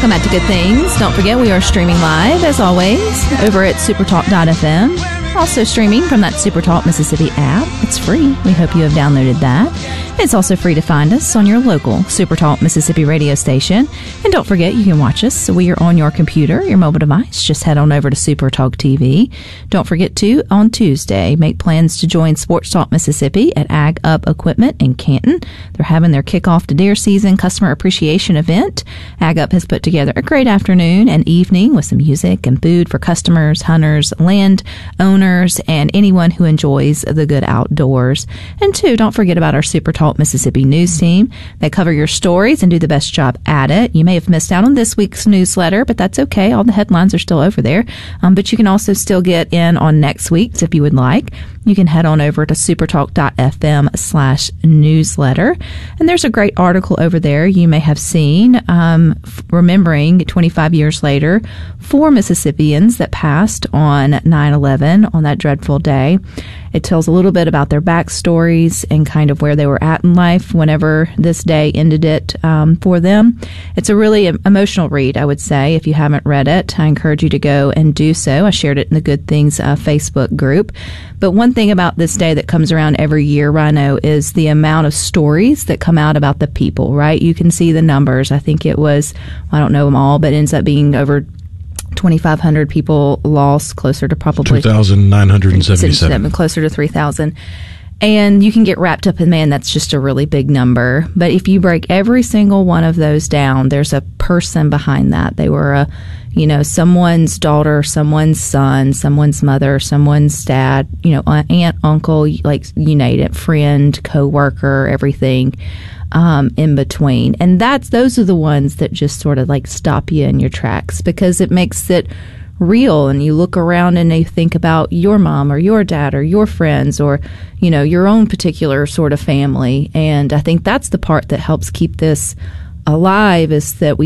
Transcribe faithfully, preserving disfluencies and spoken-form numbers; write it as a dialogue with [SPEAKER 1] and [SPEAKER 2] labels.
[SPEAKER 1] Welcome back to Good Things. Don't forget, we are streaming live, as always, over at supertalk dot f m. Also streaming from that Supertalk Mississippi app. It's free. We hope you have downloaded that. It's also free to find us on your local Supertalk Mississippi radio station. And don't forget, you can watch us. So we are on your computer, your mobile device. Just head on over to Supertalk T V. Don't forget to, on Tuesday, make plans to join Sports Talk Mississippi at Ag Up Equipment in Canton. They're having their kickoff to deer season customer appreciation event. Ag Up has put together a great afternoon and evening with some music and food for customers, hunters, land owners, and anyone who enjoys the good outdoors. And two, don't forget about our Supertalk Mississippi news team. They cover your stories and do the best job at it. You may have missed out on this week's newsletter, but that's okay. All the headlines are still over there. Um, but you can also still get in on next week's if you would like. You can head on over to supertalk dot f m slash newsletter. And there's a great article over there you may have seen, um, remembering twenty-five years later, four Mississippians that passed on nine eleven, on that dreadful day. It tells a little bit about their backstories and kind of where they were at in life whenever this day ended it um, for them. It's a really emotional read, I would say. If you haven't read it, I encourage you to go and do so. I shared it in the Good Things uh, Facebook group. But one thing about this day that comes around every year, Rhino, is the amount of stories that come out about the people, right? You can see the numbers. I think it was, I don't know them all, but it ends up being over twenty-five hundred people lost, closer to probably
[SPEAKER 2] two thousand nine hundred seventy-seven,
[SPEAKER 1] closer to three thousand. And you can get wrapped up in, man, that's just a really big number. But if you break every single one of those down, there's a person behind that. They were a, you know, someone's daughter, someone's son, someone's mother, someone's dad, you know, aunt, uncle, like you name it, friend, coworker, everything. Um, in between. And that's those are the ones that just sort of like stop you in your tracks, because it makes it real. And you look around and you think about your mom or your dad or your friends or, you know, your own particular sort of family. And I think that's the part that helps keep this alive, is that we